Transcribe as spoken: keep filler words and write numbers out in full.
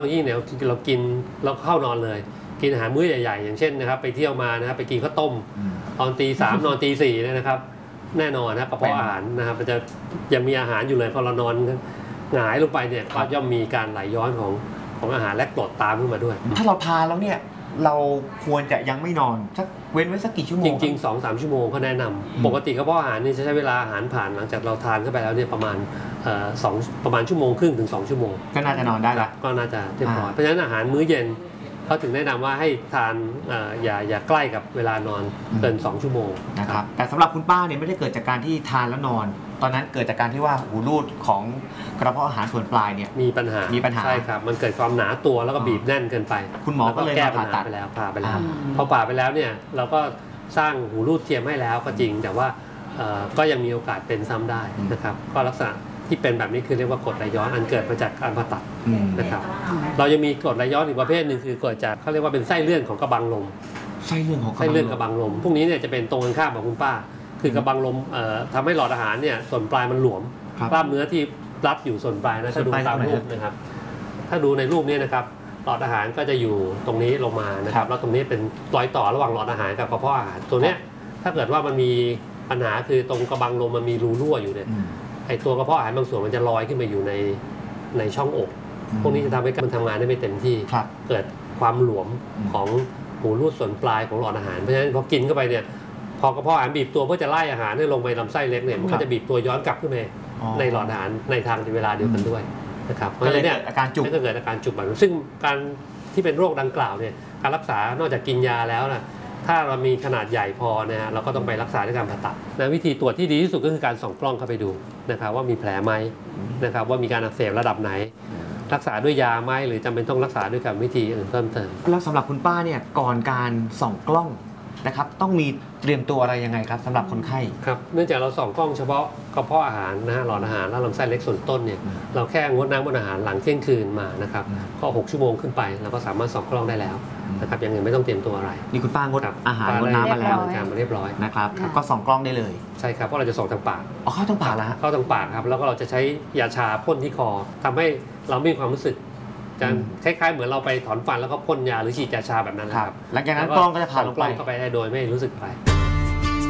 ยิ่งเนี่ยเรากินเราเข้านอนเลยกินอาหารมื้อใหญ่ๆอย่างเช่นนะครับไปเที่ยวมานะครับไปกินข้าวต้มตอนตีสามนอนตีสี่เนี่ยนะครับแน่นอนนะกระเพาะอาหารนะครับมันจะยังมีอาหารอยู่เลยพอเรานอนหงายลงไปเนี่ยก็ย่อมมีการไหลย้อนของของอาหารและกรดตามขึ้นมาด้วยถ้าเราทานแล้วเนี่ยเราควรจะยังไม่นอนสักเว้นไว้สักกี่ชั่วโมงจริงๆ สองถึงสาม ชั่วโมงเขาแนะนำปกติกระเพาะอาหารนี่จะใช้เวลาอาหารผ่านหลังจากเราทานเข้าไปแล้วเนี่ยประมาณสองประมาณชั่วโมงครึ่งถึงสองชั่วโมงก็น่าจะนอนได้ละก็น่าจะเรียบร้อยเพราะฉะนั้นอาหารมื้อเย็นเขาถึงแนะนำว่าให้ทานอย่าอย่าใกล้กับเวลานอนเกินสองชั่วโมงนะครับแต่สำหรับคุณป้าเนี่ยไม่ได้เกิดจากการที่ทานแล้วนอนตอนนั้นเกิดจากการที่ว่าหูรูดของกระเพาะอาหารส่วนปลายเนี่ยมีปัญหามีปัญหาใช่ครับมันเกิดความหนาตัวแล้วก็บีบแน่นเกินไปคุณหมอก็เลยแก้ปัญหาไปแล้วผ่าไปแล้วพอผ่าไปแล้วเนี่ยเราก็สร้างหูรูดเทียมให้แล้วก็จริงแต่ว่าก็ยังมีโอกาสเป็นซ้ำได้นะครับก็ลักษณะที่เป็นแบบนี้คือเรียกว่ากรดไหลย้อนอันเกิดมาจากการผ่าตัดนะครับเรายังมีกรดไหลย้อนอีกประเภทหนึ่งคือเกิดจากเขาเรียกว่าเป็นไส้เลื่อนของกระบังลมไส้เลื่อนของไส้เลื่อนกระบังลมพวกนี้เนี่ยจะเป็นตรงกันข้ามกับคุณป้าคือกระบังลมทำให้หลอดอาหารเนี่ยส่วนปลายมันหลวมกล้ามเนื้อที่รัดอยู่ส่วนปลายนะจะดูตามรูปนะครับถ้าดูในรูปนี้นะครับหลอดอาหารก็จะอยู่ตรงนี้ลงมานะครับแล้วตรงนี้เป็นรอยต่อระหว่างหลอดอาหารกับกระเพาะอาหารตัวเนี้ยถ้าเกิดว่ามันมีปัญหาคือตรงกระบังลมมันมีรูรั่วอยู่เนี่ยไอตัวกระเพาะอาหารบางส่วนมันจะลอยขึ้นมาอยู่ในในช่องอกพวกนี้จะทำให้มันทำงานได้ไม่เต็มที่เกิดความหลวมของหูรูดส่วนปลายของหลอดอาหารเพราะฉะนั้นพอกินเข้าไปเนี่ยพอกระเพาะอาหารบีบตัวเพื่อจะไล่อาหารให้ลงไปลำไส้เล็กเนี่ยมันก็จะบีบตัวย้อนกลับขึ้นมาในหลอดอาหารในทางเวลาเดียวกันด้วยนะครับเพราะฉะนั้นเนี่ยอาการจุกก็เกิดอาการจุกแบบนี้ซึ่งการที่เป็นโรคดังกล่าวเนี่ยการรักษานอกจากกินยาแล้วนะถ้าเรามีขนาดใหญ่พอนะฮะเราก็ต้องไปรักษาด้วยการผ่าตัดนะวิธีตรวจที่ดีที่สุดก็คือการส่องกล้องเข้าไปดูนะครับว่ามีแผลไหมนะครับว่ามีการอักเสบระดับไหนรักษาด้วยยาไหมหรือจำเป็นต้องรักษาด้วยกับวิธีอื่นเพิ่มเติมแล้วสำหรับคุณป้าเนี่ยก่อนการส่องกล้องนะครับต้องมีเตรียมตัวอะไรยังไงครับสำหรับคนไข้ครับเนื่องจากเราส่องกล้องเฉพาะกระเพาะอาหารนะฮะหลอดอาหารและลำไส้เล็กส่วนต้นเนี่ยเราแค่งดน้ำงดอาหารหลังเที่ยงคืนมานะครับก็หกชั่วโมงขึ้นไปเราก็สามารถส่องกล้องได้แล้วนะครับอย่างอื่นไม่ต้องเตรียมตัวอะไรนี่คุณป้างดอาหารงดน้ำมาแล้วการมาเรียบร้อยนะครับก็ส่องกล้องได้เลยใช่ครับเพราะเราจะส่องทางปากอ๋อเข้าทางปากแล้วเข้าทางปากครับแล้วก็เราจะใช้ยาชาพ่นที่คอทำให้เราไม่มีความรู้สึกจะคล้ายๆเหมือนเราไปถอนฟันแล้วก็พ่นยาหรือฉีดยาชาแบบนั้นนะครับหลังจากนั้นกล้องก็จะผ่านกล้องเข้าไปได้โดยไม่รู้สึกอะไร